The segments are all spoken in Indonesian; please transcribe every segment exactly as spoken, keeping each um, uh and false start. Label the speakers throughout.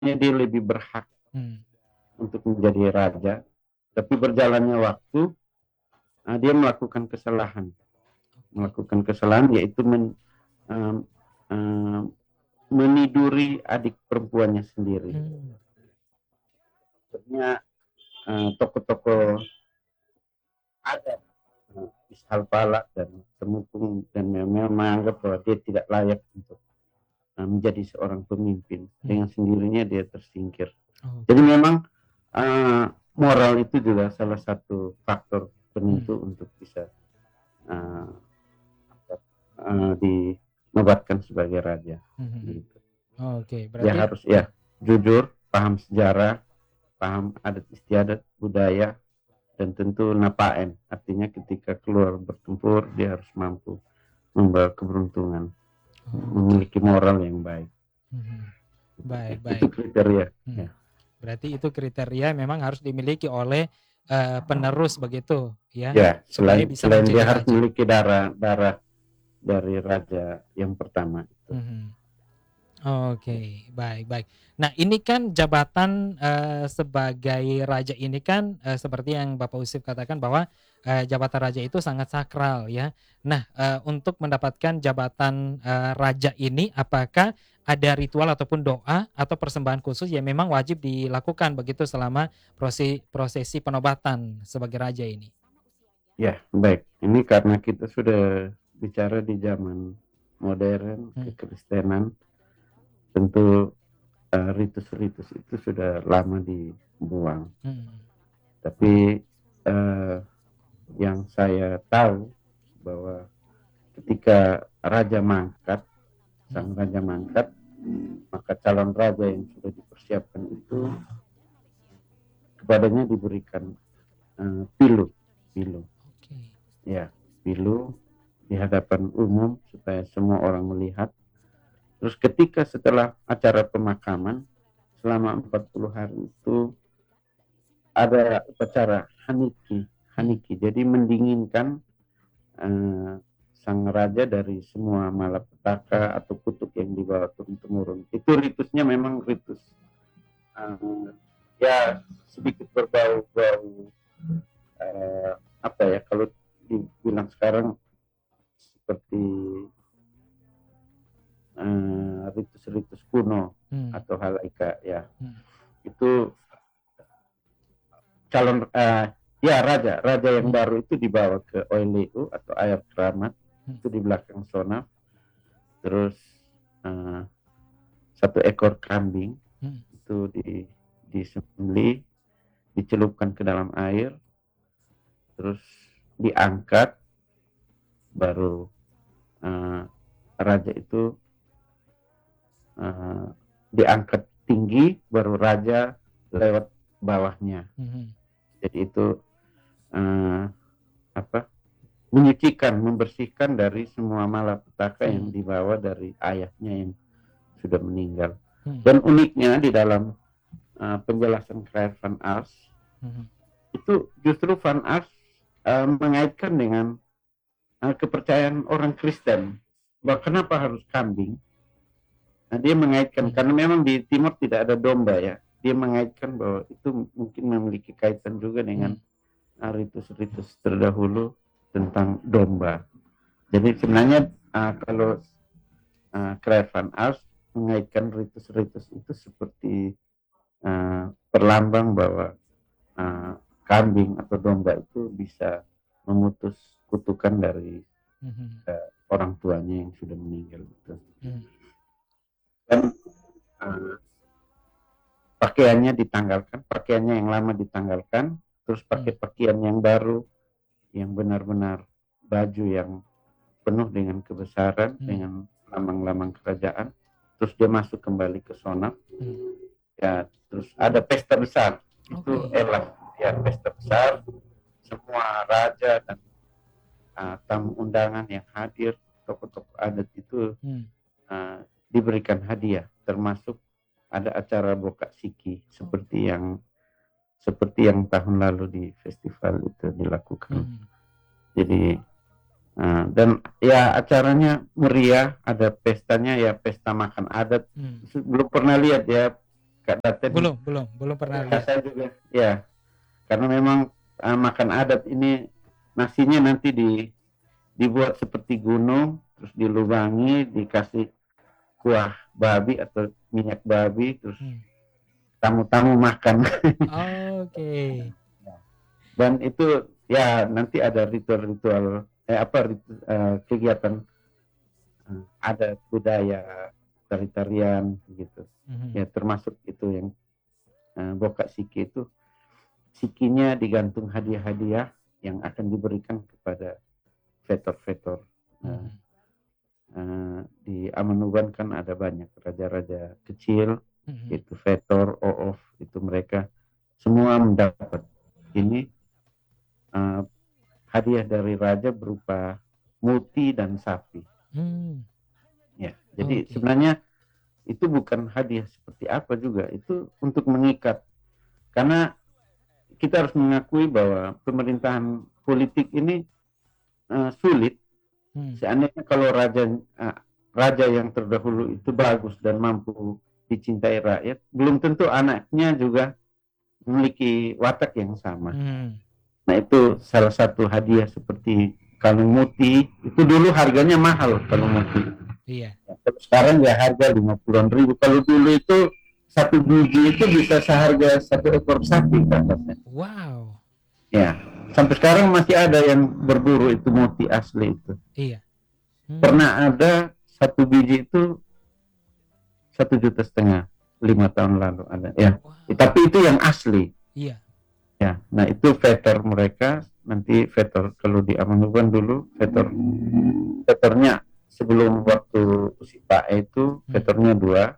Speaker 1: dia lebih berhak
Speaker 2: Hmm.
Speaker 1: untuk menjadi raja, tapi berjalannya waktu, uh, dia melakukan kesalahan, melakukan kesalahan yaitu men, um, um, meniduri adik perempuannya sendiri.
Speaker 2: Hmm.
Speaker 1: Sebenarnya uh, tokoh-tokoh ada uh, Ishal Palak dan Temukung dan memang menganggap bahwa dia tidak layak untuk uh, menjadi seorang pemimpin.
Speaker 2: Hmm.
Speaker 1: Dengan sendirinya dia tersingkir.
Speaker 2: Oh.
Speaker 1: Jadi memang uh, moral itu juga salah satu faktor penentu
Speaker 2: Hmm.
Speaker 1: untuk bisa uh, uh, dinobatkan sebagai raja.
Speaker 2: Hmm.
Speaker 1: Gitu.
Speaker 2: Oh, Oke, okay.
Speaker 1: Dia
Speaker 2: Berarti
Speaker 1: harus ya jujur, paham sejarah, paham adat istiadat, budaya, dan tentu napaen. Artinya ketika keluar bertempur dia harus mampu membawa keberuntungan,
Speaker 2: oh,
Speaker 1: memiliki
Speaker 2: okay.
Speaker 1: moral yang baik.
Speaker 2: Hmm. Baik,
Speaker 1: Itu
Speaker 2: baik.
Speaker 1: kriteria.
Speaker 2: Hmm.
Speaker 1: Ya.
Speaker 2: Berarti itu kriteria memang harus dimiliki oleh uh, penerus begitu, ya?
Speaker 1: Ya,
Speaker 2: Supaya
Speaker 1: selain
Speaker 2: bisa
Speaker 1: selain
Speaker 2: menjadi
Speaker 1: dia harus
Speaker 2: raja.
Speaker 1: memiliki darah darah dari raja yang pertama itu.
Speaker 2: Hmm. Oke, okay. baik, baik. Nah, ini kan jabatan uh, sebagai raja ini kan uh, seperti yang Bapak Usip katakan bahwa uh, jabatan raja itu sangat sakral, ya. Nah, uh, untuk mendapatkan jabatan uh, raja ini, apakah ada ritual ataupun doa atau persembahan khusus yang memang wajib dilakukan begitu selama prosesi prosesi penobatan sebagai raja ini?
Speaker 1: Ya, baik. Ini karena kita sudah bicara di zaman modern,
Speaker 2: Hmm.
Speaker 1: kekristenan, tentu uh, ritus-ritus itu sudah lama dibuang.
Speaker 2: Hmm.
Speaker 1: Tapi uh, yang saya tahu bahwa ketika raja mangkat, sang raja mangkat, maka calon raja yang sudah dipersiapkan itu kepadanya diberikan uh, pilu, pilu,
Speaker 2: Okay.
Speaker 1: ya, pilu di hadapan umum supaya semua orang melihat. Terus ketika setelah acara pemakaman selama empat puluh hari itu ada upacara haniki, haniki. Jadi mendinginkan uh, sang raja dari semua malapetaka atau kutuk yang dibawa turun-temurun. Itu ritusnya memang ritus uh, ya sedikit berbau-bau uh, apa ya, kalau dibilang sekarang seperti uh, ritus-ritus kuno
Speaker 2: Hmm.
Speaker 1: atau halaika ya.
Speaker 2: Hmm.
Speaker 1: Itu calon uh, ya raja raja yang
Speaker 2: Hmm.
Speaker 1: baru itu dibawa ke Oileu atau air keramat.
Speaker 2: Hmm.
Speaker 1: Itu di belakang sonaf. Terus uh, satu ekor kambing
Speaker 2: Hmm.
Speaker 1: itu di disembelih, dicelupkan ke dalam air, terus diangkat, baru uh, raja itu uh, diangkat tinggi, baru raja lewat bawahnya.
Speaker 2: Hmm.
Speaker 1: Jadi itu uh, apa? Menyucikan, membersihkan dari semua malapetaka
Speaker 2: Hmm.
Speaker 1: yang dibawa dari ayahnya yang sudah meninggal.
Speaker 2: Hmm.
Speaker 1: Dan uniknya di dalam uh, penjelasan Claire Van Ars,
Speaker 2: Hmm.
Speaker 1: itu justru Van Ars uh, mengaitkan dengan uh, kepercayaan orang Kristen bahwa kenapa harus kambing. Nah, dia mengaitkan,
Speaker 2: Hmm.
Speaker 1: karena memang di Timur tidak ada domba ya, dia mengaitkan bahwa itu mungkin memiliki kaitan juga dengan
Speaker 2: hmm.
Speaker 1: uh, ritus-ritus terdahulu tentang domba. Jadi sebenarnya uh, kalau uh, Claire Van Ars mengaitkan ritus-ritus itu seperti uh, perlambang bahwa uh, kambing atau domba itu bisa memutus kutukan dari uh, orang tuanya yang sudah meninggal gitu. Hmm. Dan uh, pakaiannya ditanggalkan, pakaiannya yang lama ditanggalkan, terus pakai pakaian yang baru, yang benar-benar baju yang penuh dengan kebesaran, hmm. dengan lambang-lambang kerajaan. Terus dia masuk kembali ke sonaf. Hmm. Ya, terus ada pesta besar. Okay. Itu elah, ya pesta besar. Semua raja dan uh, tamu undangan yang hadir, tokoh-tokoh adat itu hmm. uh, diberikan hadiah, termasuk ada acara boka siki seperti yang seperti yang tahun lalu di festival itu dilakukan. Hmm. Jadi uh, dan ya acaranya meriah, ada pestanya ya pesta makan adat. Hmm. Belum pernah lihat ya Kak Daten?
Speaker 2: Belum, belum, belum pernah
Speaker 1: Ya,
Speaker 2: lihat.
Speaker 1: saya juga. Ya, karena memang uh, makan adat ini nasinya nanti di dibuat seperti gunung, terus dilubangi, dikasih kuah babi atau minyak babi, terus
Speaker 2: Hmm.
Speaker 1: tamu-tamu makan.
Speaker 2: Oke.
Speaker 1: Dan itu ya nanti ada ritual-ritual eh apa ritu- eh, kegiatan eh, adat budaya tari-tarian gitu.
Speaker 2: Mhm.
Speaker 1: Ya termasuk itu yang eh, Boka Siki itu sikinya digantung hadiah-hadiah yang akan diberikan kepada vetor-vetor. Nah,
Speaker 2: Mhm.
Speaker 1: eh, di Amanuban kan ada banyak raja-raja kecil,
Speaker 2: Mhm.
Speaker 1: itu vetor, oof, itu mereka semua mendapat ini eh, hadiah dari raja berupa muti dan sapi.
Speaker 2: Hmm.
Speaker 1: Ya, jadi
Speaker 2: Oke.
Speaker 1: sebenarnya itu bukan hadiah seperti apa juga, itu untuk mengikat. Karena kita harus mengakui bahwa pemerintahan politik ini uh, sulit.
Speaker 2: Hmm.
Speaker 1: Seandainya kalau raja uh, raja yang terdahulu itu bagus dan mampu dicintai rakyat, belum tentu anaknya juga memiliki watak yang sama.
Speaker 2: Hmm.
Speaker 1: Nah itu salah satu hadiah seperti kalung muti, itu dulu harganya mahal kalung muti.
Speaker 2: Iya.
Speaker 1: Ya, sekarang ya harga lima puluhan ribu. Kalau dulu itu satu biji itu bisa seharga satu ekor sapi katanya.
Speaker 2: Wow.
Speaker 1: Ya, sampai sekarang masih ada yang berburu itu muti asli itu.
Speaker 2: Iya. Hmm.
Speaker 1: Pernah ada satu biji itu satu juta setengah lima tahun lalu ada. Ya,
Speaker 2: Wow.
Speaker 1: tapi itu yang asli.
Speaker 2: Iya.
Speaker 1: Ya, nah itu vetor mereka nanti vetor kalau di Amanguban dulu vetor vetornya sebelum waktu Usipae itu vetornya dua.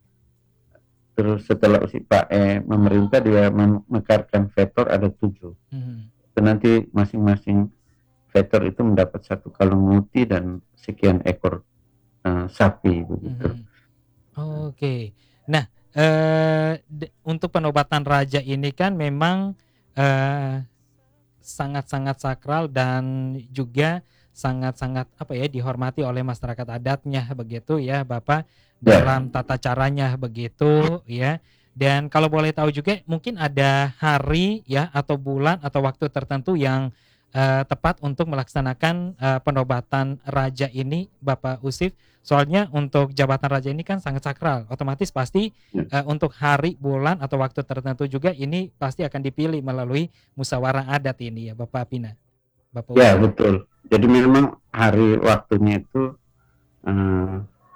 Speaker 1: Terus setelah Usipae memerintah dia memekarkan vetor ada tujuh.
Speaker 2: Hmm.
Speaker 1: Dan nanti masing-masing vetor itu mendapat satu kalung muti dan sekian ekor uh, sapi begitu.
Speaker 2: Hmm. Oke. Okay. Nah, eh, de- untuk penobatan raja ini kan memang eh, sangat-sangat sakral dan juga sangat-sangat apa ya dihormati oleh masyarakat adatnya begitu ya Bapak dalam
Speaker 1: Ya,
Speaker 2: tata caranya begitu ya. Dan kalau boleh tahu juga mungkin ada hari ya atau bulan atau waktu tertentu yang eh, tepat untuk melaksanakan eh, penobatan raja ini Bapak Usif. Soalnya untuk jabatan raja ini kan sangat sakral. Otomatis pasti
Speaker 1: ya,
Speaker 2: eh, untuk hari, bulan atau waktu tertentu juga ini pasti akan dipilih melalui musyawarah adat ini ya Bapak Pina, Bapak
Speaker 1: ya
Speaker 2: Usif.
Speaker 1: betul. Jadi memang hari waktunya itu uh,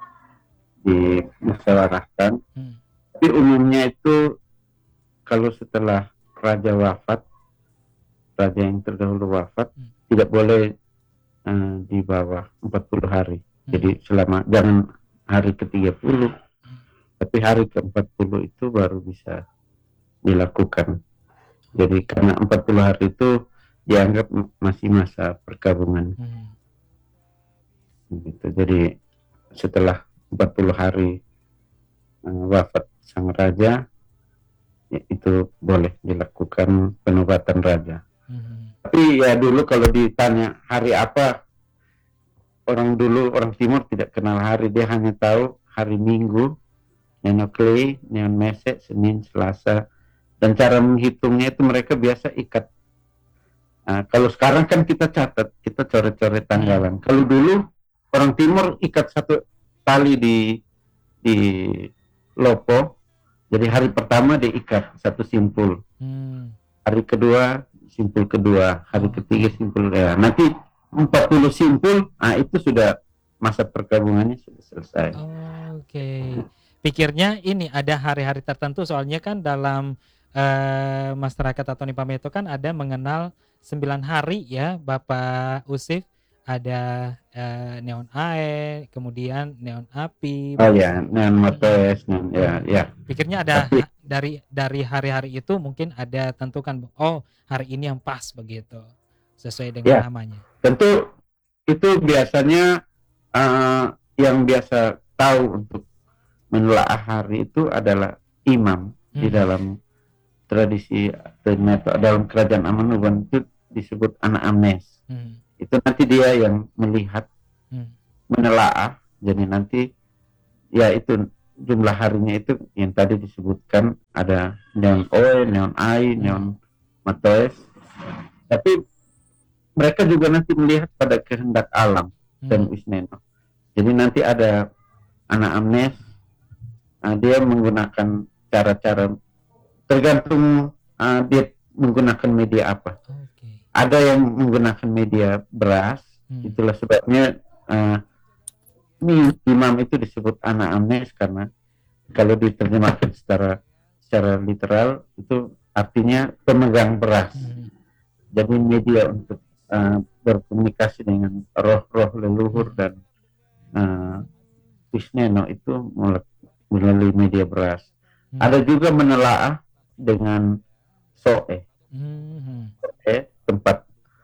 Speaker 1: dimusyawarahkan.
Speaker 2: Hmm.
Speaker 1: Tapi umumnya itu kalau setelah raja wafat, raja yang terdahulu wafat,
Speaker 2: Hmm.
Speaker 1: tidak boleh uh, di bawah empat puluh hari.
Speaker 2: Hmm.
Speaker 1: Jadi selama jangan hari ke tiga puluh,
Speaker 2: Hmm.
Speaker 1: tapi hari ke empat puluh itu baru bisa dilakukan. Jadi
Speaker 2: Oke.
Speaker 1: karena empat puluh hari itu dianggap masih masa perkabungan.
Speaker 2: Hmm.
Speaker 1: Gitu. Jadi setelah empat puluh hari uh, wafat sang raja, ya, itu boleh dilakukan penobatan raja.
Speaker 2: Hmm.
Speaker 1: Tapi ya dulu kalau ditanya hari apa, orang dulu orang timur tidak kenal hari, dia hanya tahu hari Minggu, Neno Clay, Neon Mesek, Senin, Selasa, dan cara menghitungnya itu mereka biasa ikat. Nah, kalau sekarang kan kita catat, kita coret-coret tanggalan.
Speaker 2: Hmm.
Speaker 1: Kalau dulu orang timur ikat satu tali di di lopo, jadi hari pertama diikat satu simpul,
Speaker 2: Hmm.
Speaker 1: hari kedua simpul kedua, hari
Speaker 2: Oh,
Speaker 1: ketiga
Speaker 2: okay.
Speaker 1: simpul ya. Nanti empat puluh simpul, nah itu sudah masa perkabungannya sudah selesai.
Speaker 2: Oke. Okay. Pikirnya ini ada hari-hari tertentu soalnya kan dalam eh, masyarakat atau Nipame itu kan ada mengenal sembilan hari ya Bapak Usif. Ada eh, neon air, kemudian neon api
Speaker 1: Oh ya,
Speaker 2: begitu.
Speaker 1: neon
Speaker 2: Mm-mm.
Speaker 1: motes, neon ya,
Speaker 2: Hmm.
Speaker 1: ya.
Speaker 2: Pikirnya ada
Speaker 1: Tapi
Speaker 2: ha- dari dari hari-hari itu mungkin ada tentukan oh hari ini yang pas begitu sesuai dengan
Speaker 1: ya,
Speaker 2: namanya.
Speaker 1: tentu itu biasanya uh, yang biasa tahu untuk menelaah hari itu adalah imam di
Speaker 2: Hmm.
Speaker 1: dalam tradisi atau dalam kerajaan Amanuban itu disebut anak amnes.
Speaker 2: Hmm.
Speaker 1: Itu nanti dia yang melihat,
Speaker 2: Hmm.
Speaker 1: menelaah. Jadi nanti ya itu jumlah harinya itu yang tadi disebutkan ada neon oe, neon ai,
Speaker 2: Hmm.
Speaker 1: neon matoes. Tapi mereka juga nanti melihat pada kehendak alam dan
Speaker 2: Hmm.
Speaker 1: Wisneno. Jadi nanti ada anak amnes, uh, dia menggunakan cara-cara tergantung uh, dia menggunakan media apa.
Speaker 2: Oke.
Speaker 1: Ada yang menggunakan media beras,
Speaker 2: Hmm.
Speaker 1: itulah sebabnya uh, ini imam itu disebut anak amnes karena kalau diterjemahkan secara secara literal itu artinya pemegang beras.
Speaker 2: Hmm.
Speaker 1: Jadi media untuk uh, berkomunikasi dengan roh-roh leluhur
Speaker 2: Hmm.
Speaker 1: dan uh, Wisneno itu melalui media beras.
Speaker 2: Hmm.
Speaker 1: Ada juga menelaah dengan soe,
Speaker 2: Hmm.
Speaker 1: soe tempat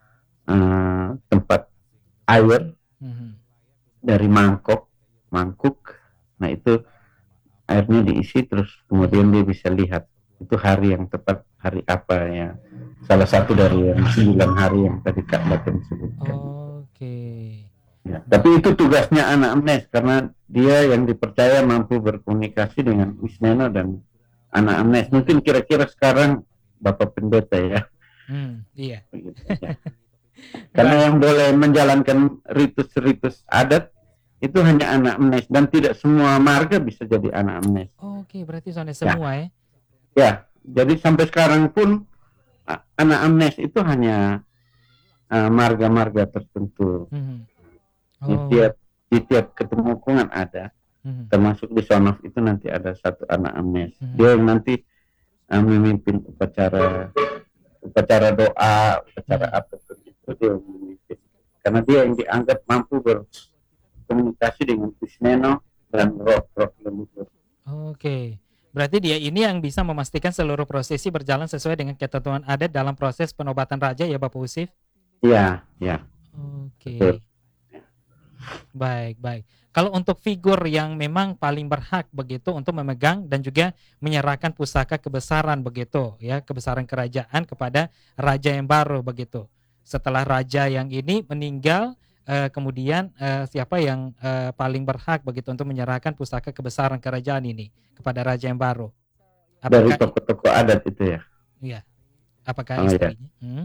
Speaker 1: uh, tempat air
Speaker 2: Hmm.
Speaker 1: dari mangkok, mangkuk. Nah itu airnya diisi terus kemudian dia bisa lihat itu hari yang tepat hari apa ya, salah satu dari yang sembilan hari yang tadi Kak Batin sebutkan.
Speaker 2: Oke.
Speaker 1: Ya, tapi itu tugasnya anak amnes karena dia yang dipercaya mampu berkomunikasi dengan Wisneno dan anak amnes.
Speaker 2: Hmm.
Speaker 1: Mungkin kira-kira sekarang Bapak Pendeta ya.
Speaker 2: Hmm. Iya.
Speaker 1: Begitu, ya. Karena
Speaker 2: Baik.
Speaker 1: yang boleh menjalankan ritus-ritus adat itu hanya anak amnes dan tidak semua marga bisa jadi anak amnes.
Speaker 2: Oke, berarti soalnya
Speaker 1: Ya.
Speaker 2: semua ya.
Speaker 1: Ya, jadi sampai sekarang pun a- anak amnes itu hanya uh, marga-marga tertentu.
Speaker 2: Hmm.
Speaker 1: Di
Speaker 2: Oh.
Speaker 1: tiap di tiap ketemukungan ada,
Speaker 2: Hmm.
Speaker 1: termasuk di Sonof itu nanti ada satu anak amnes.
Speaker 2: Hmm.
Speaker 1: Dia yang nanti uh, memimpin upacara upacara doa, upacara
Speaker 2: Hmm.
Speaker 1: apa itu dia yang memimpin. Karena dia yang dianggap mampu berkomunikasi dengan Wisneno dan roh-roh leluhur.
Speaker 2: Oke. Berarti dia ini yang bisa memastikan seluruh prosesi berjalan sesuai dengan ketentuan adat dalam proses penobatan raja ya Bapak Usif?
Speaker 1: Iya, ya.
Speaker 2: Oke.
Speaker 1: Betul.
Speaker 2: Baik, baik. Kalau untuk figur yang memang paling berhak begitu untuk memegang dan juga menyerahkan pusaka kebesaran begitu ya, kebesaran kerajaan kepada raja yang baru begitu. Setelah raja yang ini meninggal, eh, kemudian eh, siapa yang eh, paling berhak begitu untuk menyerahkan pusaka kebesaran kerajaan ini kepada raja yang baru?
Speaker 1: Dari
Speaker 2: Apakah i-
Speaker 1: tokoh-tokoh adat itu ya.
Speaker 2: ya, apakah
Speaker 1: Oh ya.
Speaker 2: istrinya? Hmm?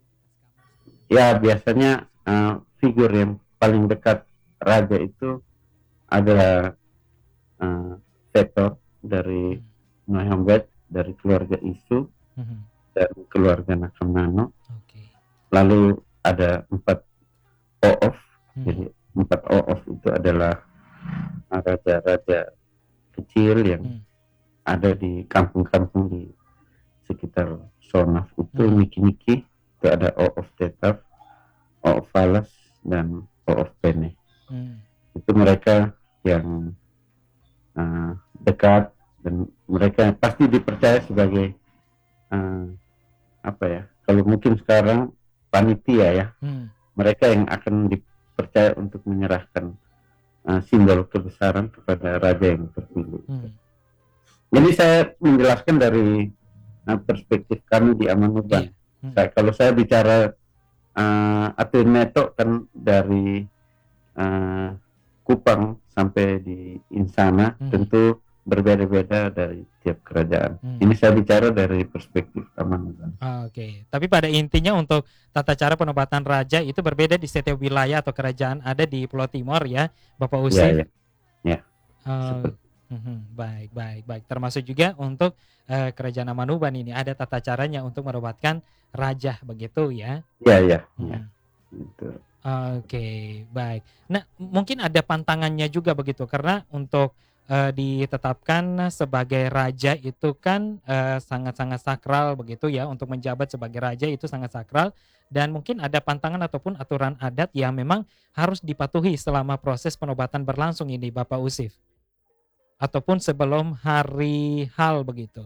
Speaker 1: Ya biasanya uh, figur yang paling dekat raja itu adalah uh, Seto dari
Speaker 2: Hmm.
Speaker 1: Nohambet, dari keluarga Isu
Speaker 2: Hmm.
Speaker 1: dan keluarga Nakamnano.
Speaker 2: Oke.
Speaker 1: Lalu ada empat Oof.
Speaker 2: Hmm.
Speaker 1: Jadi empat Oof itu adalah uh, raja-raja kecil yang
Speaker 2: Hmm.
Speaker 1: ada di kampung-kampung di sekitar Sonaf itu.
Speaker 2: Hmm.
Speaker 1: Niki-Niki itu ada Oof Tetap, Oof Falas dan Oof Pene.
Speaker 2: Hmm.
Speaker 1: Itu mereka yang uh, dekat dan mereka pasti dipercaya sebagai uh, apa ya, kalau mungkin sekarang panitia ya.
Speaker 2: Hmm.
Speaker 1: Mereka yang akan dipercaya untuk menyerahkan uh, simbol kebesaran kepada raja yang terpilih.
Speaker 2: Hmm.
Speaker 1: Jadi saya menjelaskan dari uh, perspektif kami di Amanuban.
Speaker 2: Iya. Hmm.
Speaker 1: Saya, kalau saya bicara uh, Atuin Neto kan dari uh, Kupang sampai di Insana,
Speaker 2: Hmm.
Speaker 1: tentu berbeda-beda dari tiap kerajaan.
Speaker 2: Hmm.
Speaker 1: Ini saya bicara dari perspektif Amanuban.
Speaker 2: Ah, Oke, tapi pada intinya untuk tata cara penobatan raja itu berbeda di setiap wilayah atau kerajaan ada di Pulau Timor ya, Bapak
Speaker 1: Ya,
Speaker 2: Usif.
Speaker 1: ya, ya.
Speaker 2: Oh,
Speaker 1: Seperti
Speaker 2: mhm, baik, baik, baik. Termasuk juga untuk eh, kerajaan Amanuban ini ada tata caranya untuk menobatkan raja begitu ya.
Speaker 1: ya, ya, ya.
Speaker 2: Hmm.
Speaker 1: Gitu.
Speaker 2: Oke, baik. Nah, mungkin ada pantangannya juga begitu karena untuk eh, ditetapkan sebagai raja itu kan eh, sangat-sangat sakral begitu ya, untuk menjabat sebagai raja itu sangat sakral dan mungkin ada pantangan ataupun aturan adat yang memang harus dipatuhi selama proses penobatan berlangsung ini Bapak Usif ataupun sebelum hari hal begitu.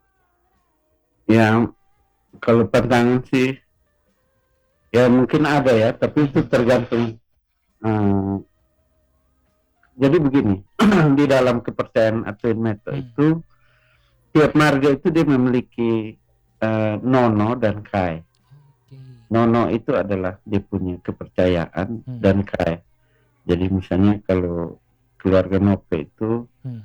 Speaker 1: Ya, kalau pantangan sih ya mungkin ada ya, tapi itu tergantung. Uh, jadi begini, di dalam kepercayaan Atuin Neto
Speaker 2: Hmm.
Speaker 1: itu tiap marga itu dia memiliki uh, nono dan kai.
Speaker 2: Oke.
Speaker 1: Nono itu adalah dia punya kepercayaan
Speaker 2: Hmm.
Speaker 1: dan kai. Jadi misalnya kalau keluarga Nope itu
Speaker 2: Hmm.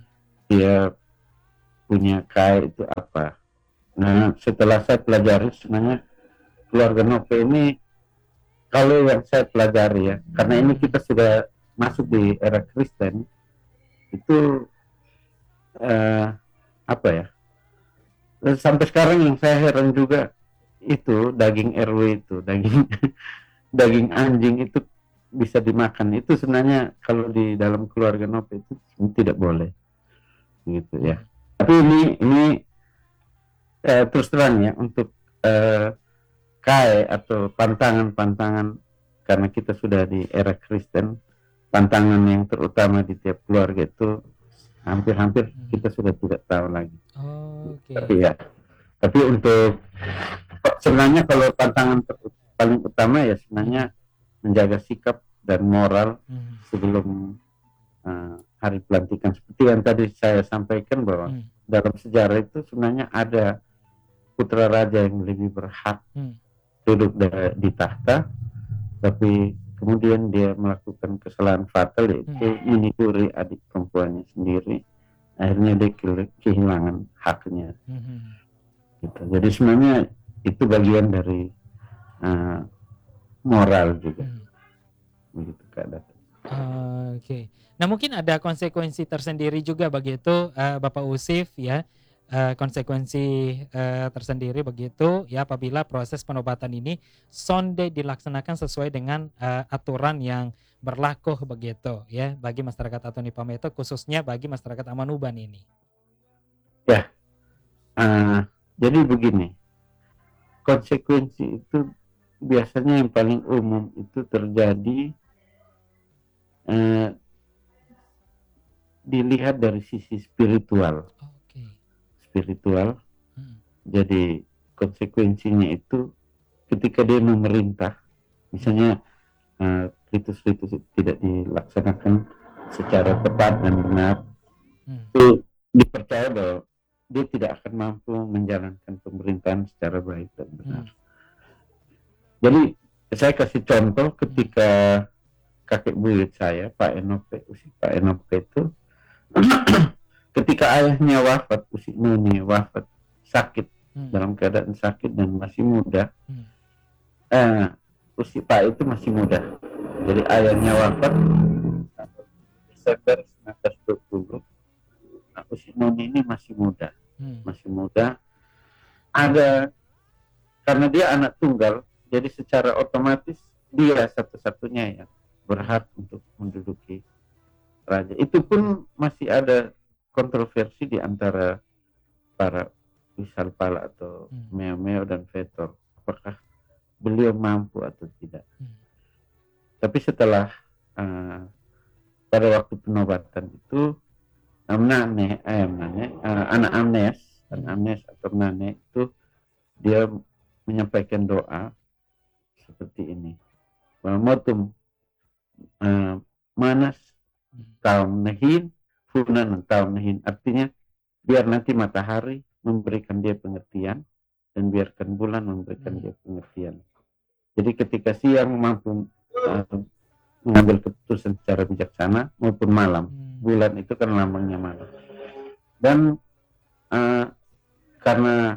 Speaker 1: dia punya kaya itu apa. Nah, setelah saya pelajari sebenarnya keluarga Nope ini, kalau yang saya pelajari ya, karena ini kita sudah masuk di era Kristen, itu eh, apa ya? Sampai sekarang yang saya heran juga itu daging R W itu, daging daging anjing itu bisa dimakan. Itu sebenarnya kalau di dalam keluarga Nope itu tidak boleh, gitu ya.
Speaker 2: Hmm.
Speaker 1: Tapi ini ini eh, terus terang ya untuk eh, K A E atau pantangan-pantangan, karena kita sudah di era Kristen, pantangan yang terutama di tiap keluarga itu hampir-hampir
Speaker 2: Hmm.
Speaker 1: kita sudah tidak tahu lagi.
Speaker 2: Oke.
Speaker 1: Tapi ya, tapi untuk sebenarnya kalau tantangan ter- paling utama ya sebenarnya menjaga sikap dan moral
Speaker 2: Hmm.
Speaker 1: sebelum uh, hari pelantikan. Seperti yang tadi saya sampaikan bahwa
Speaker 2: Hmm.
Speaker 1: dalam sejarah itu sebenarnya ada putra raja yang lebih berhak
Speaker 2: Hmm.
Speaker 1: duduk da- di tahta, tapi kemudian dia melakukan kesalahan fatal, yaitu meniduri adik perempuannya sendiri. Akhirnya dia ke- kehilangan haknya.
Speaker 2: Hmm.
Speaker 1: Gitu. Jadi sebenarnya itu bagian dari uh, moral juga.
Speaker 2: Hmm.
Speaker 1: Begitu Kak Dato.
Speaker 2: Oke. Nah, mungkin ada konsekuensi tersendiri juga begitu, eh, Bapak Usif ya. Eh, konsekuensi eh, tersendiri begitu ya apabila proses penobatan ini sonde dilaksanakan sesuai dengan eh, aturan yang berlaku begitu ya bagi masyarakat Atoni Pameto, khususnya bagi masyarakat Amanuban ini.
Speaker 1: Ya, uh, jadi begini, konsekuensi itu biasanya yang paling umum itu terjadi uh, dilihat dari sisi spiritual.
Speaker 2: Oke.
Speaker 1: Spiritual.
Speaker 2: Hmm.
Speaker 1: Jadi konsekuensinya itu ketika dia memerintah, misalnya uh, ritus-ritus itu tidak dilaksanakan secara tepat dan benar,
Speaker 2: Hmm.
Speaker 1: itu dipercaya bahwa dia tidak akan mampu menjalankan pemerintahan secara baik dan benar.
Speaker 2: Hmm.
Speaker 1: Jadi saya kasih contoh ketika kakek buyut saya, Pak Enope, usi Pak Enope itu, ketika ayahnya wafat, usi Nuni wafat, sakit,
Speaker 2: Hmm.
Speaker 1: dalam keadaan sakit dan masih muda,
Speaker 2: Hmm.
Speaker 1: eh, usi Pak itu masih muda. Jadi ayahnya wafat Desember seribu sembilan ratus dua puluh. Nah, usi Nuni ini masih muda,
Speaker 2: Hmm.
Speaker 1: masih muda. Ada, karena dia anak tunggal, jadi secara otomatis dia satu-satunya yang berhak untuk menduduki raja. Itu pun masih ada kontroversi di antara para Wisalpala atau
Speaker 2: Hmm.
Speaker 1: Meo-Meo dan Vetor, apakah beliau mampu atau tidak.
Speaker 2: Hmm.
Speaker 1: Tapi setelah uh, pada waktu penobatan itu, Amnane, eh, Amnane, uh, anak Amnes, anak Amnes atau Amnane itu dia menyampaikan doa seperti ini, Motum uh, manas tahun nehin, funan tahun nehin, artinya biar nanti matahari memberikan dia pengertian dan biarkan bulan memberikan dia pengertian. Jadi ketika siang mampu uh, mengambil keputusan secara bijaksana maupun malam, bulan itu kan lambangnya malam. Dan uh, karena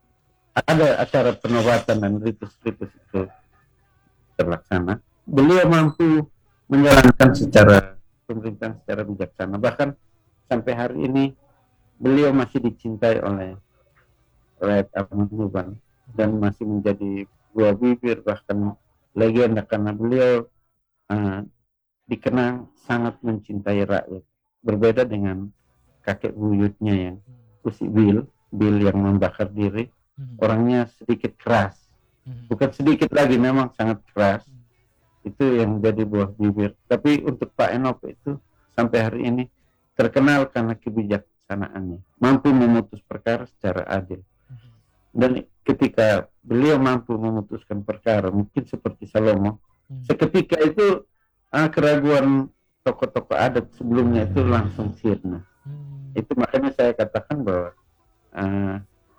Speaker 1: ada acara penobatan dan ritus-ritus itu terlaksana, beliau mampu menjalankan secara pemerintahan secara bijaksana. Bahkan sampai hari ini beliau masih dicintai oleh rakyat Amanuban dan masih menjadi buah bibir, bahkan legenda, karena beliau uh, dikenal sangat mencintai rakyat. Berbeda dengan kakek buyutnya yang Usi Bill, Bill yang membakar diri, orangnya sedikit keras. Bukan sedikit lagi, memang sangat keras. Itu yang jadi buah bibir. Tapi untuk Pak Enope itu sampai hari ini terkenal karena kebijaksanaannya, mampu memutus perkara secara adil. Dan ketika beliau mampu memutuskan perkara, mungkin seperti Salomo, seketika itu uh, keraguan tokoh-tokoh adat sebelumnya itu langsung sirna. Itu makanya saya katakan bahwa uh,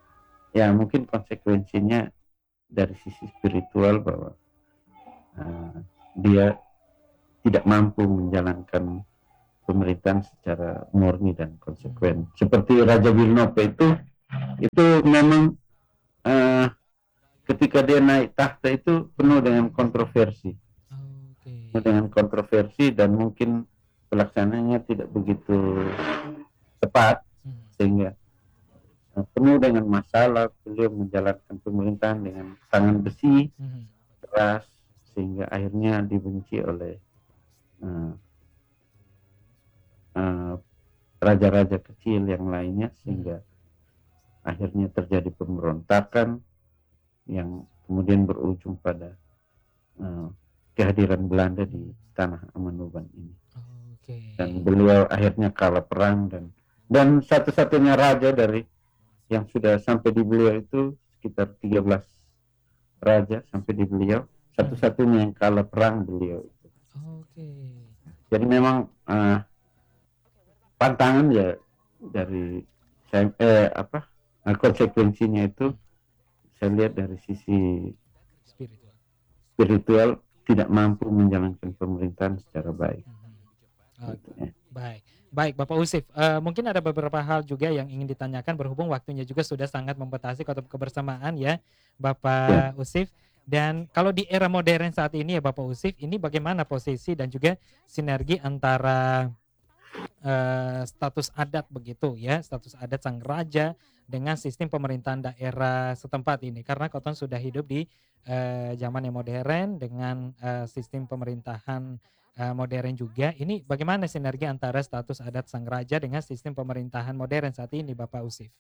Speaker 1: ya mungkin konsekuensinya dari sisi spiritual bahwa uh, dia tidak mampu menjalankan pemerintahan secara murni dan konsekuen. Seperti Raja Wilnope itu, itu memang uh, ketika dia naik tahta itu penuh dengan kontroversi,
Speaker 2: okay.
Speaker 1: penuh dengan kontroversi dan mungkin pelaksananya tidak begitu tepat, hmm. sehingga uh, penuh dengan masalah. Beliau menjalankan pemerintahan dengan tangan besi, hmm. keras, sehingga akhirnya dibenci oleh uh, uh, raja-raja kecil yang lainnya, sehingga hmm. akhirnya terjadi pemberontakan yang kemudian berujung pada uh, kehadiran Belanda di tanah Amanuban ini.
Speaker 2: Okay.
Speaker 1: Dan beliau akhirnya kalah perang dan dan satu-satunya raja dari yang sudah sampai di beliau itu sekitar tiga belas raja sampai di beliau, satu-satunya yang kalah perang beliau itu.
Speaker 2: Okay.
Speaker 1: Jadi memang uh, pantangan ya dari saya, eh, apa konsekuensinya itu saya lihat dari sisi
Speaker 2: spiritual.
Speaker 1: spiritual tidak mampu menjalankan pemerintahan secara baik.
Speaker 2: Hmm. Okay. Ya. Baik, baik Bapak Usif. Uh, mungkin ada beberapa hal juga yang ingin ditanyakan berhubung waktunya juga sudah sangat membatasi waktu kebersamaan ya, Bapak ya. Usif. Dan kalau di era modern saat ini ya Bapak Usif, ini bagaimana posisi dan juga sinergi antara uh, status adat begitu ya, status adat sang raja dengan sistem pemerintahan daerah setempat ini, karena Koton sudah hidup di uh, zaman yang modern dengan uh, sistem pemerintahan uh, modern juga. Ini bagaimana sinergi antara status adat sang raja dengan sistem pemerintahan modern saat ini, Bapak Usif?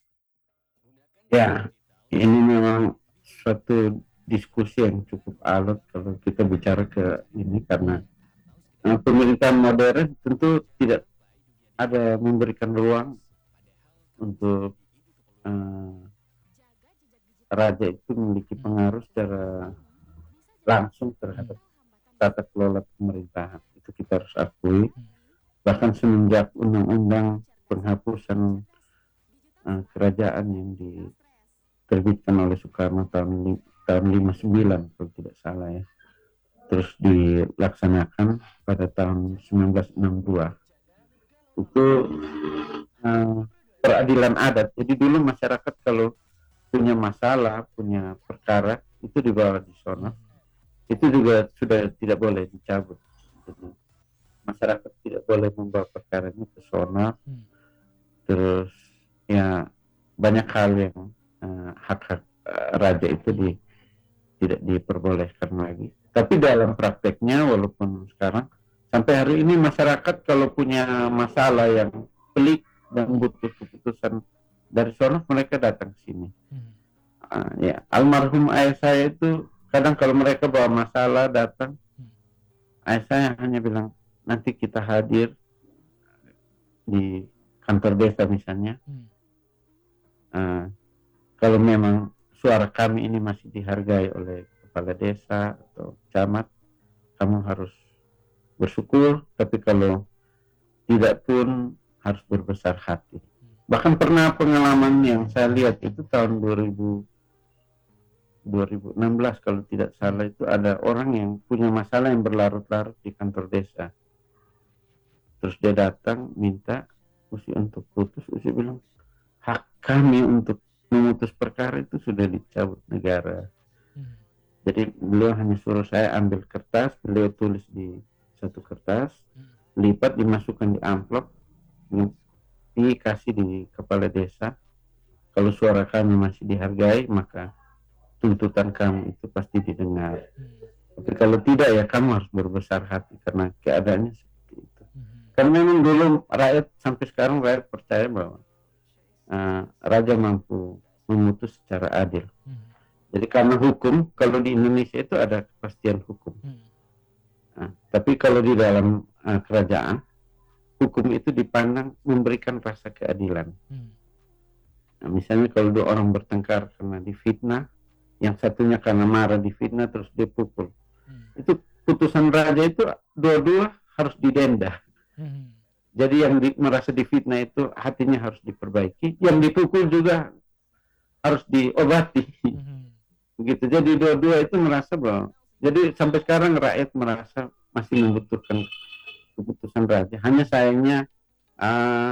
Speaker 1: Ya, ini memang suatu diskusi yang cukup alot kalau kita bicara ke ini, karena uh, pemerintahan modern tentu tidak ada memberikan ruang untuk Uh, raja itu memiliki pengaruh secara langsung terhadap tata kelola pemerintahan. Itu kita harus akui. Bahkan semenjak undang-undang penghapusan uh, kerajaan yang diterbitkan oleh Soekarno tahun tahun lima puluh sembilan kalau tidak salah ya, terus dilaksanakan pada tahun sembilan belas enam puluh dua, itu uh, peradilan adat. Jadi dulu masyarakat kalau punya masalah, punya perkara, itu dibawa di sono. Itu juga sudah tidak boleh dicabut. Jadi, masyarakat tidak boleh membawa perkaranya ke sono. Terus ya banyak hal yang uh, hak-hak uh, raja itu di, tidak diperbolehkan lagi. Tapi dalam prakteknya, walaupun sekarang sampai hari ini masyarakat kalau punya masalah yang pelik dan butuh keputusan dari sono, mereka datang ke sini. Hmm. Uh, ya, almarhum ayah saya itu kadang kalau mereka bawa masalah datang, hmm. ayah saya hanya bilang nanti kita hadir di kantor desa misalnya. Hmm. Uh, kalau memang suara kami ini masih dihargai oleh kepala desa atau camat, kamu harus bersyukur. Tapi kalau tidak pun harus berbesar hati. Bahkan pernah pengalaman yang saya lihat itu tahun dua ribu enam belas kalau tidak salah, itu ada orang yang punya masalah yang berlarut-larut di kantor desa. Terus dia datang minta Usi untuk putus. Usi bilang, hak kami untuk memutus perkara itu sudah dicabut negara. Hmm. Jadi beliau hanya suruh saya ambil kertas, beliau tulis di satu kertas, hmm. lipat, dimasukkan di amplop, dikasih di kepala desa. Kalau suara kami masih dihargai, maka tuntutan kamu itu pasti didengar. Hmm. Tapi kalau tidak, ya kamu harus berbesar hati, karena keadaannya seperti itu. Hmm. Karena memang dulu rakyat, sampai sekarang rakyat percaya bahwa uh, raja mampu memutus secara adil. Hmm. Jadi karena hukum, kalau di Indonesia itu ada kepastian hukum. Hmm. Nah, tapi kalau di dalam uh, kerajaan, hukum itu dipandang memberikan rasa keadilan. Hmm. Nah, misalnya kalau dua orang bertengkar karena difitnah, yang satunya karena marah difitnah terus dia pukul. Hmm. Itu putusan raja itu dua-dua harus didenda. Hmm. Jadi yang di, merasa difitnah itu hatinya harus diperbaiki, yang dipukul juga harus diobati. Hmm. Begitu. Jadi dua-dua itu merasa bahwa, jadi sampai sekarang rakyat merasa masih membutuhkan keputusan raja. Hanya sayangnya uh,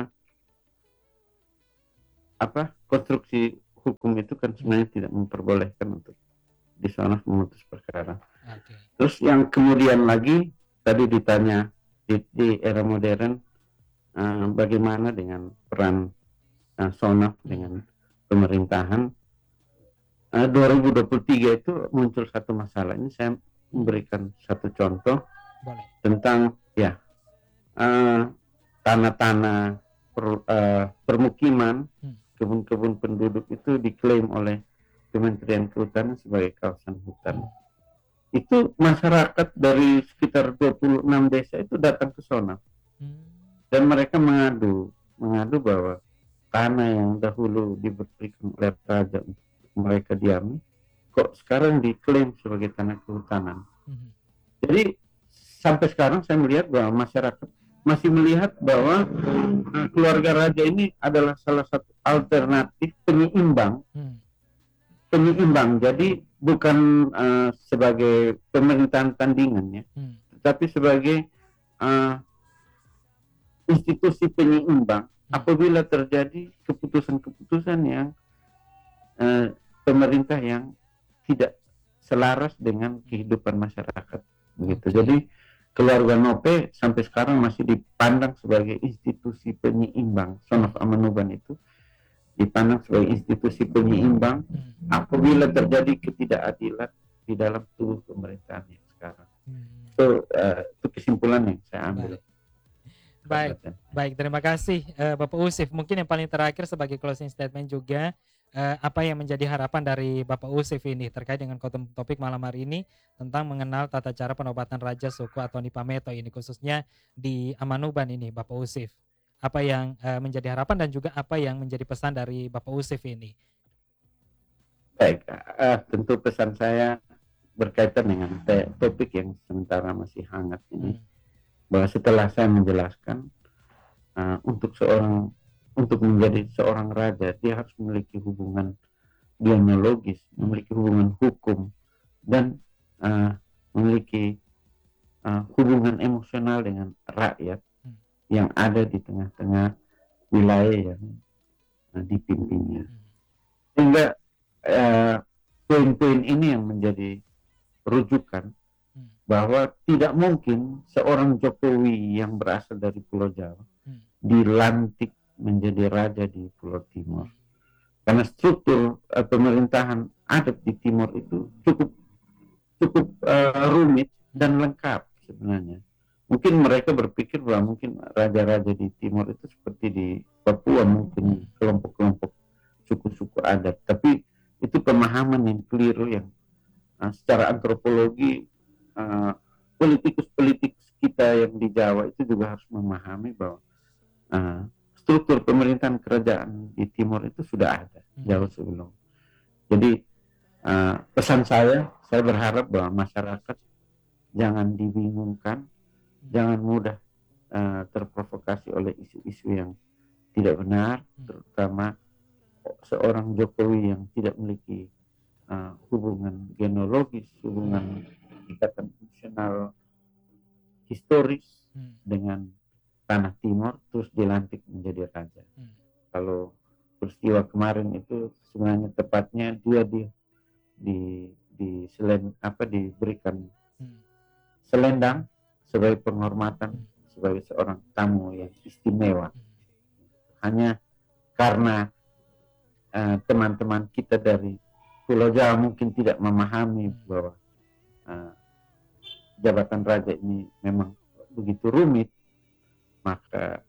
Speaker 1: apa konstruksi hukum itu kan sebenarnya tidak memperbolehkan untuk di sana memutus perkara.
Speaker 2: Okay.
Speaker 1: Terus yang kemudian lagi tadi ditanya di, di era modern uh, bagaimana dengan peran uh, Sonaf dengan pemerintahan. Uh, dua ribu dua puluh tiga itu muncul satu masalah. Ini saya memberikan satu contoh.
Speaker 2: Boleh.
Speaker 1: Tentang ya uh, tanah-tanah per, uh, permukiman, kebun-kebun penduduk itu diklaim oleh Kementerian Kehutanan sebagai kawasan hutan. Itu masyarakat dari sekitar dua puluh enam desa itu datang ke Sonaf dan mereka mengadu mengadu bahwa tanah yang dahulu diberikan oleh raja untuk mereka diami kok sekarang diklaim sebagai tanah kehutanan. Mm-hmm. Jadi sampai sekarang saya melihat bahwa masyarakat masih melihat bahwa uh, keluarga raja ini adalah salah satu alternatif penyeimbang, hmm. penyeimbang. Jadi bukan uh, sebagai pemerintahan tandingan ya, hmm. tetapi sebagai uh, institusi penyeimbang hmm. apabila terjadi keputusan-keputusan yang uh, pemerintah yang tidak selaras dengan kehidupan masyarakat, begitu. Okay. Jadi keluarga Nope sampai sekarang masih dipandang sebagai institusi penyeimbang. Son of Amanuban itu dipandang sebagai institusi penyeimbang apabila terjadi ketidakadilan di dalam tubuh pemerintahan yang sekarang. So, uh, itu kesimpulan yang saya ambil.
Speaker 2: Baik, baik, baik. Terima kasih uh, Bapak Usif. Mungkin yang paling terakhir sebagai closing statement juga. Uh, apa yang menjadi harapan dari Bapak Usif ini terkait dengan topik malam hari ini tentang mengenal tata cara penobatan raja suku atau Nipameto ini khususnya di Amanuban ini Bapak Usif. Apa yang uh, menjadi harapan dan juga apa yang menjadi pesan dari Bapak Usif ini?
Speaker 1: Baik, uh, tentu pesan saya berkaitan dengan topik yang sementara masih hangat ini. Hmm. Bahwa setelah saya menjelaskan uh, untuk seorang untuk menjadi seorang raja, dia harus memiliki hubungan genealogis, memiliki hubungan hukum, dan uh, memiliki uh, hubungan emosional dengan rakyat hmm. yang ada di tengah-tengah wilayah yang uh, dipimpinnya. Sehingga uh, poin-poin ini yang menjadi rujukan hmm. bahwa tidak mungkin seorang Jokowi yang berasal dari Pulau Jawa hmm. dilantik menjadi raja di Pulau Timur, karena struktur uh, pemerintahan adat di Timur itu cukup cukup uh, rumit dan lengkap sebenarnya. Mungkin mereka berpikir bahwa mungkin raja-raja di Timur itu seperti di Papua, mungkin kelompok-kelompok suku-suku adat, tapi itu pemahaman yang keliru yang uh, secara antropologi uh, politikus-politikus kita yang di Jawa itu juga harus memahami bahwa uh, struktur pemerintahan kerajaan di Timur itu sudah ada jauh sebelum. Jadi uh, pesan saya, saya berharap bahwa masyarakat jangan dibingungkan, jangan mudah uh, terprovokasi oleh isu-isu yang tidak benar, terutama seorang Jokowi yang tidak memiliki uh, hubungan genealogis, hubungan ikatan fungsional historis hmm. dengan tanah Timur, terus dilantik menjadi raja. Hmm. Kalau peristiwa kemarin itu sebenarnya tepatnya dia di di di selen apa diberikan hmm. selendang sebagai penghormatan hmm. sebagai seorang tamu yang istimewa. Hmm. Hanya karena uh, teman-teman kita dari Pulau Jawa mungkin tidak memahami hmm. bahwa uh, jabatan raja ini memang begitu rumit, maka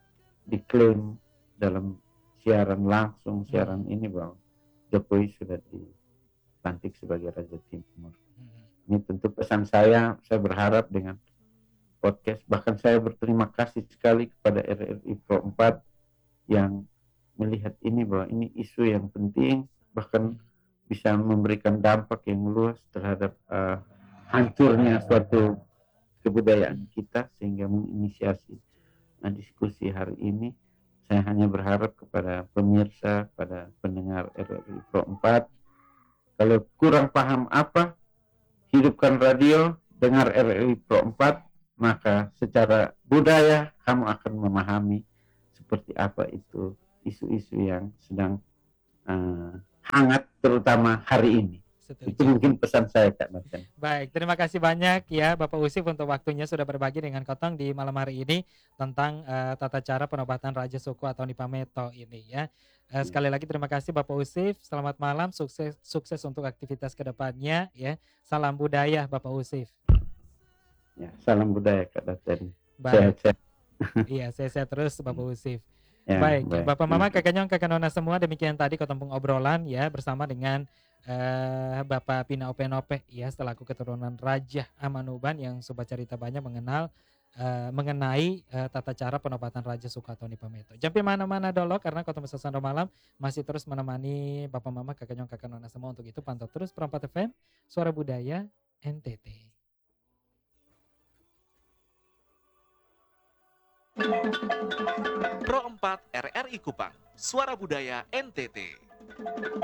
Speaker 1: diklaim dalam siaran langsung, siaran ini bahwa Jokowi sudah dilantik sebagai Raja Timur. Ini tentu pesan saya, saya berharap dengan podcast, bahkan saya berterima kasih sekali kepada R R I Pro empat yang melihat ini bahwa ini isu yang penting, bahkan bisa memberikan dampak yang luas terhadap uh, hancurnya suatu kebudayaan kita, sehingga menginisiasi nah, diskusi hari ini. Saya hanya berharap kepada pemirsa, pada pendengar R R I Pro empat, kalau kurang paham apa, hidupkan radio, dengar R R I Pro empat, maka secara budaya kamu akan memahami seperti apa itu isu-isu yang sedang uh, hangat terutama hari ini.
Speaker 2: Setuju.
Speaker 1: Itu mungkin pesan saya, Kak Nathan.
Speaker 2: Baik, terima kasih banyak ya Bapak Usif untuk waktunya sudah berbagi dengan Kotong di malam hari ini tentang uh, tata cara penobatan Raja Suku atau Nipameto ini ya. Uh, sekali lagi terima kasih Bapak Usif, selamat malam, sukses sukses untuk aktivitas kedepannya ya. Salam budaya Bapak Usif.
Speaker 1: Ya, salam budaya Kak Nathan.
Speaker 2: Baik.
Speaker 1: Sehat-sehat.
Speaker 2: Iya, sehat-sehat terus Bapak Usif.
Speaker 1: Ya,
Speaker 2: baik,
Speaker 1: baik,
Speaker 2: Bapak Mama, Kakak Nyong, Kakak Nona semua, demikian tadi Kotompung obrolan ya bersama dengan uh, Bapak Pina Ope-Nope ya selaku keturunan Raja Amanuban yang sobat cerita banyak mengenal uh, mengenai uh, tata cara penobatan Raja Suku atau Nipameto. Jangan mana-mana dulu karena Kotompung Sasando Malam masih terus menemani Bapak Mama, Kakak Nyong, Kakak Nona semua. Untuk itu pantau terus Perempat F M, Suara Budaya N T T.
Speaker 3: Pro empat R R I Kupang, Suara Budaya N T T.